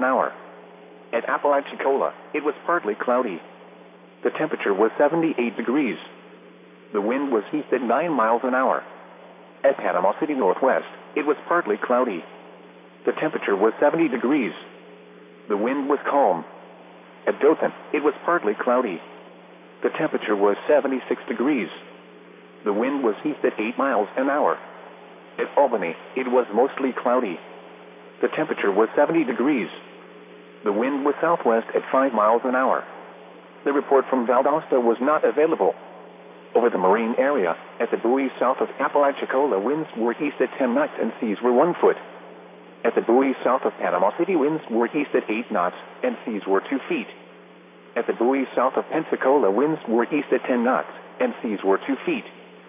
an hour. At Apalachicola, it was partly cloudy. The temperature was 78 degrees. The wind was east at 9 miles an hour. At Panama City Northwest, it was partly cloudy. The temperature was 70 degrees. The wind was calm. At Dothan, it was partly cloudy. The temperature was 76 degrees. The wind was east at 8 miles an hour. At Albany, it was mostly cloudy. The temperature was 70 degrees. The wind was southwest at 5 miles an hour. The report from Valdosta was not available. Over the marine area, at the buoy south of Apalachicola, winds were east at 10 knots and seas were 1 foot. At the buoy south of Panama City, winds were east at 8 knots and seas were 2 feet. At the buoy south of Pensacola, winds were east at 10 knots and seas were 2 feet.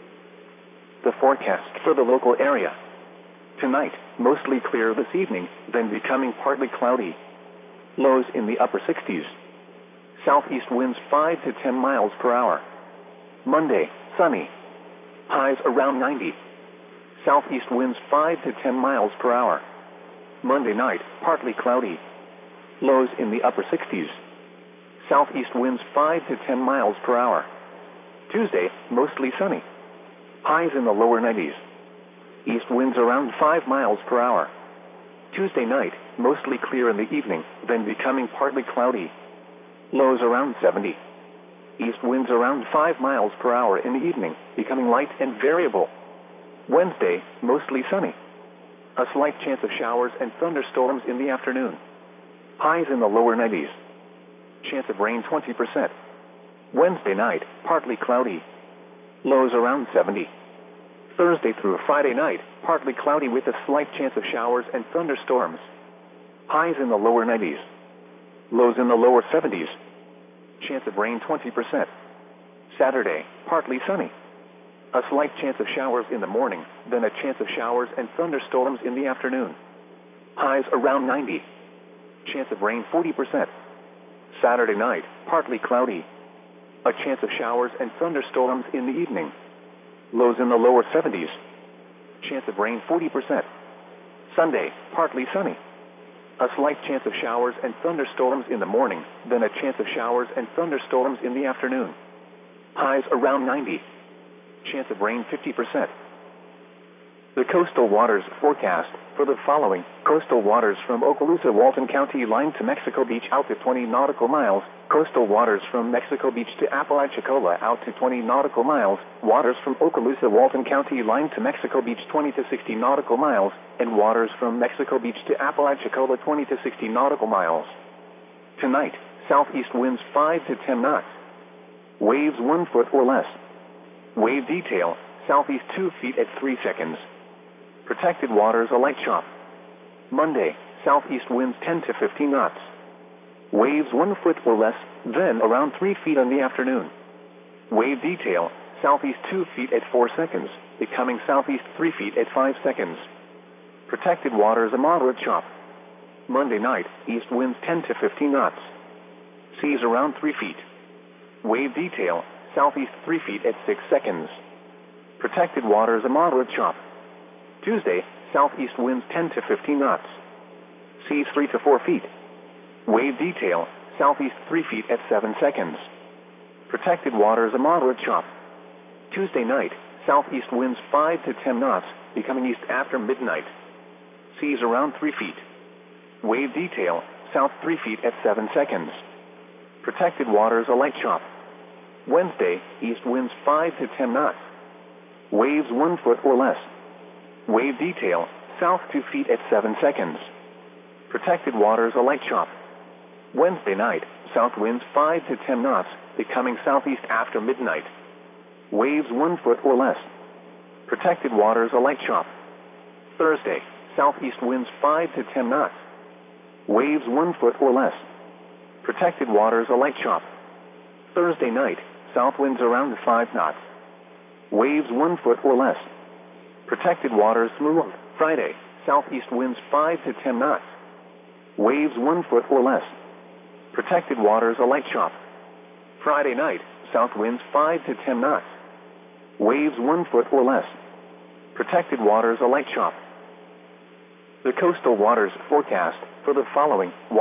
The forecast for the local area. Tonight, mostly clear this evening, then becoming partly cloudy. Lows in the upper 60s. Southeast winds 5 to 10 miles per hour. Monday, sunny. Highs around 90. Southeast winds 5 to 10 miles per hour. Monday night, partly cloudy. Lows in the upper 60s. Southeast winds 5 to 10 miles per hour. Tuesday, mostly sunny. Highs in the lower 90s. East winds around 5 miles per hour. Tuesday night, mostly clear in the evening, then becoming partly cloudy. Lows around 70. East winds around 5 miles per hour in the evening, becoming light and variable. Wednesday, mostly sunny. A slight chance of showers and thunderstorms in the afternoon. Highs in the lower 90s. Chance of rain 20%. Wednesday night, partly cloudy. Lows around 70. Thursday through Friday night, partly cloudy with a slight chance of showers and thunderstorms. Highs in the lower 90s. Lows in the lower 70s. Chance of rain 20%. Saturday, partly sunny. A slight chance of showers in the morning, then a chance of showers and thunderstorms in the afternoon. Highs around 90. Chance of rain 40%. Saturday night, partly cloudy. A chance of showers and thunderstorms in the evening. Lows in the lower 70s. Chance of rain 40%. Sunday, partly sunny. A slight chance of showers and thunderstorms in the morning, then a chance of showers and thunderstorms in the afternoon. Highs around 90. Chance of rain 50%. The coastal waters forecast for the following: coastal waters from Okaloosa, Walton County line to Mexico Beach out to 20 nautical miles, coastal waters from Mexico Beach to Apalachicola out to 20 nautical miles, waters from Okaloosa, Walton County line to Mexico Beach 20 to 60 nautical miles, and waters from Mexico Beach to Apalachicola 20 to 60 nautical miles. Tonight, southeast winds 5 to 10 knots. Waves 1 foot or less. Wave detail, southeast 2 feet at 3 seconds. Protected waters a light chop. Monday, southeast winds 10 to 15 knots. Waves 1 foot or less, then around 3 feet in the afternoon. Wave detail, southeast 2 feet at 4 seconds, becoming southeast 3 feet at 5 seconds. Protected waters a moderate chop. Monday night, east winds 10 to 15 knots. Seas around 3 feet. Wave detail, southeast 3 feet at 6 seconds. Protected waters a moderate chop. Tuesday, southeast winds 10 to 15 knots. Seas 3 to 4 feet. Wave detail, southeast 3 feet at 7 seconds. Protected waters a moderate chop. Tuesday night, southeast winds 5 to 10 knots, becoming east after midnight. Seas around 3 feet. Wave detail, south 3 feet at 7 seconds. Protected waters a light chop. Wednesday, east winds 5 to 10 knots. Waves 1 foot or less. Wave detail, south 2 feet at 7 seconds. Protected waters a light chop. Wednesday night, south winds 5 to 10 knots, becoming southeast after midnight. Waves 1 foot or less. Protected waters a light chop. Thursday, southeast winds 5 to 10 knots. Waves 1 foot or less. Protected waters a light chop. Thursday night, south winds around 5 knots. Waves 1 foot or less. Protected waters smooth. Friday, southeast winds 5 to 10 knots. Waves 1 foot or less. Protected waters a light chop. Friday night, south winds 5 to 10 knots. Waves 1 foot or less. Protected waters a light chop. The coastal waters forecast for the following: